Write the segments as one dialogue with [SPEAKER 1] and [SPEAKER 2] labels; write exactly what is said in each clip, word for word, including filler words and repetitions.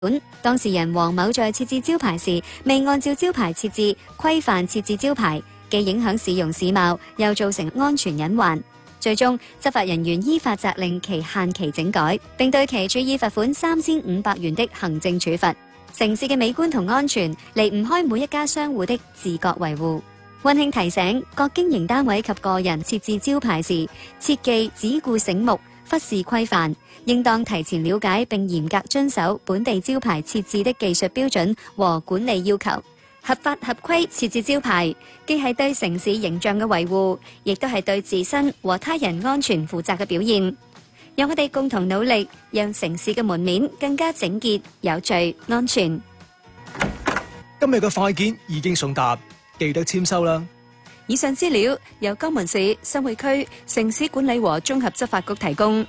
[SPEAKER 1] 當事人黃某在設置招牌時，未按照招牌設置規範設置招牌，既影響市容市貌，又造成安全隱患。最終，執法人員依法責令其限期整改，並對其處以罰款三千五百元的行政處罰。城市嘅美觀同安全離唔開每一家商戶的自覺維護。溫馨提醒各經營單位及個人設置招牌時，切忌只顧醒目，忽視規範，應當提前了解並嚴格遵守本地招牌設置的技術標準和管理要求。合法合規設置招牌，既係對城市形象嘅維護，亦都係對自身和他人安全負責嘅表現。讓我哋共同努力，讓城市嘅門面更加整潔、有序、安全。
[SPEAKER 2] 今日嘅快件已經送達，記得簽收啦。
[SPEAKER 3] 以上資料由江門市新會區城市管理和綜合執法局提供。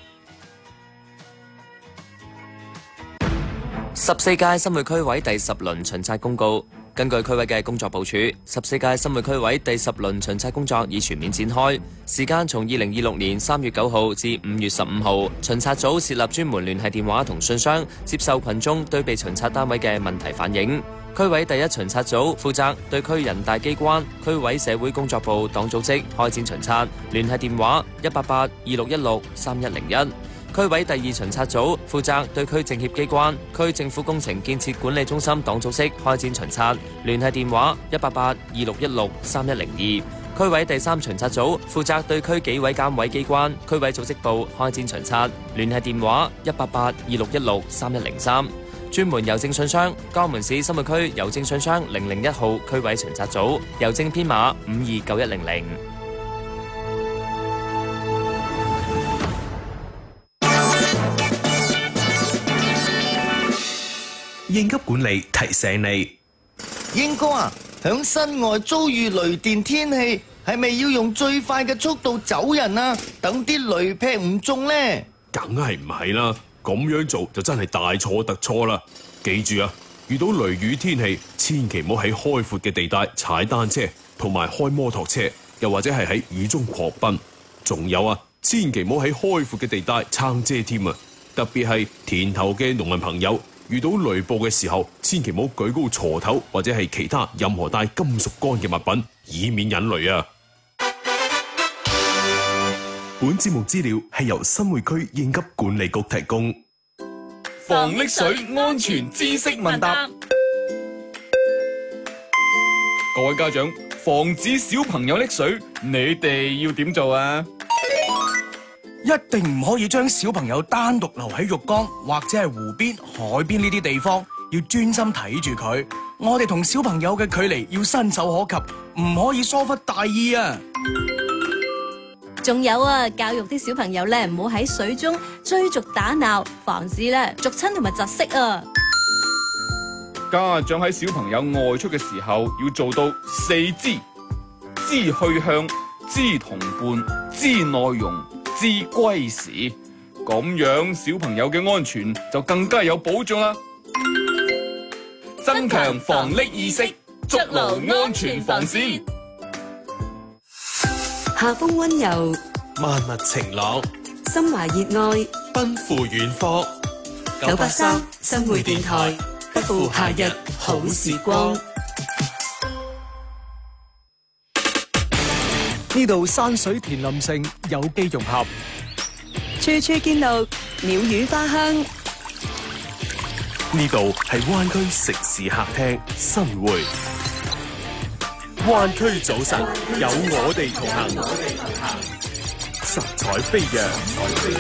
[SPEAKER 4] 十四屆新會區委第十輪巡察公告。根據區委嘅工作部署，十四屆新會區委第十輪巡察工作已全面展開，時間從二零二六年三月九號至五月十五號。巡察組設立專門聯繫電話同信箱，接受群眾對被巡察單位嘅問題反映。區委第一巡察組負責對區人大機關、區委社會工作部黨組織開展巡察，聯繫電話一八八二六一六三一零一。區委第二巡察組負責對區政協機關、區政府工程建設管理中心黨組織開展巡察，聯繫電話一八八二六一六三一零二。區委第三巡察組負責對區紀委監委機關、區委組織部開展巡察，聯繫電話一八八二六一六三一零三。專門郵政信箱：江門市新會區郵政信箱零零一號區委巡察組，郵政編碼五二九一零零。
[SPEAKER 5] 應急管理提醒你，
[SPEAKER 6] 英哥啊，響室外遭遇雷電天氣，係咪要用最快嘅速度走人啊？等啲雷劈唔中呢？
[SPEAKER 7] 梗係唔係啦，咁樣做就真係大錯特錯啦！記住啊，遇到雷雨天氣，千祈唔好喺開闊嘅地帶踩單車，同埋開摩托車，又或者係喺雨中狂奔。仲有啊，千祈唔好喺開闊嘅地帶撐遮添啊！特別係田頭嘅農民朋友。遇到雷暴嘅時候，千祈唔好舉高鋤頭或者係其他任何帶金屬桿嘅物品，以免引雷啊！
[SPEAKER 5] 本節目資料係由新會區應急管理局提供。
[SPEAKER 8] 防溺水安全知識問答，各位家長，防止小朋友溺水，你哋要點做啊？
[SPEAKER 9] 一定唔可以將小朋友單獨留喺浴缸或者係湖邊、海邊呢啲地方，要專心睇住佢。我哋同小朋友嘅距離要伸手可及，唔可以疏忽大意啊！
[SPEAKER 10] 仲有啊，教育啲小朋友咧，唔好喺水中追逐打鬧，防止咧逐親同埋窒息啊！
[SPEAKER 8] 家長喺小朋友外出嘅時候，要做到四知：知去向、知同伴、知內容、知歸時，咁樣小朋友嘅安全就更加有保障啦。增強防溺意識，築牢安全防線。
[SPEAKER 3] 夏風溫柔，
[SPEAKER 5] 萬物晴朗，
[SPEAKER 3] 心懷熱愛，
[SPEAKER 5] 奔赴遠方。
[SPEAKER 3] 九八三新會電台，不負夏日好時光。
[SPEAKER 2] 呢度山水田林城，有機融合，
[SPEAKER 3] 處處見到鳥語花香。
[SPEAKER 5] 呢度係灣區城市客廳新會，灣區早晨有我哋同行，神采飛揚。